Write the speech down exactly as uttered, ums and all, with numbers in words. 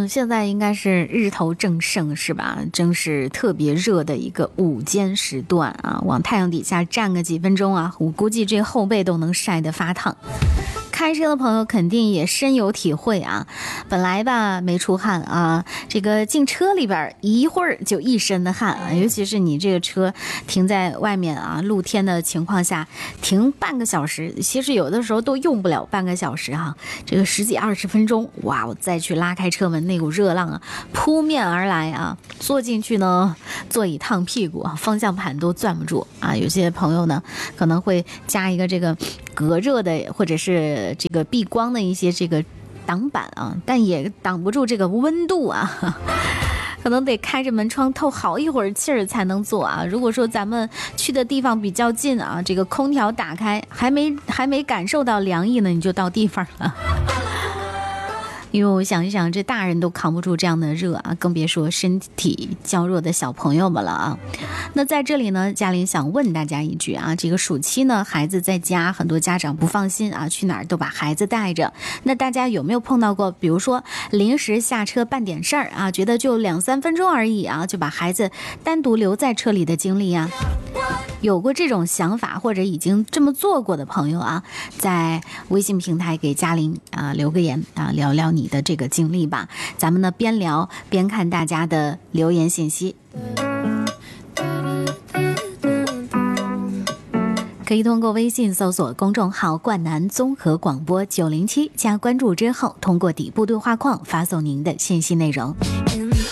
想现在应该是日头正盛是吧？正是特别热的一个午间时段啊，往太阳底下站个几分钟啊，我估计这后背都能晒得发烫。开车的朋友肯定也深有体会啊，本来吧没出汗啊，这个进车里边一会儿就一身的汗啊，尤其是你这个车停在外面啊，露天的情况下停半个小时，其实有的时候都用不了半个小时啊，这个十几二十分钟，哇，我再去拉开车门，那股热浪啊扑面而来啊，坐进去呢，座椅烫屁股，方向盘都攥不住啊，有些朋友呢可能会加一个这个隔热的或者是这个避光的一些这个挡板啊，但也挡不住这个温度啊，可能得开着门窗透好一会儿气儿才能坐啊。如果说咱们去的地方比较近啊，这个空调打开还没还没感受到凉意呢，你就到地方了。因为我想一想，这大人都扛不住这样的热啊，更别说身体较弱的小朋友们了啊。那在这里呢，嘉玲想问大家一句啊，这个暑期呢，孩子在家，很多家长不放心啊，去哪儿都把孩子带着。那大家有没有碰到过，比如说临时下车办点事儿啊，觉得就两三分钟而已啊，就把孩子单独留在车里的经历啊？有过这种想法或者已经这么做过的朋友啊，在微信平台给嘉玲啊留个言啊，聊聊你的这个经历吧。咱们呢边聊边看大家的留言信息。可以通过微信搜索公众号冠南综合广播九零七加关注之后，通过底部对话框发送您的信息内容。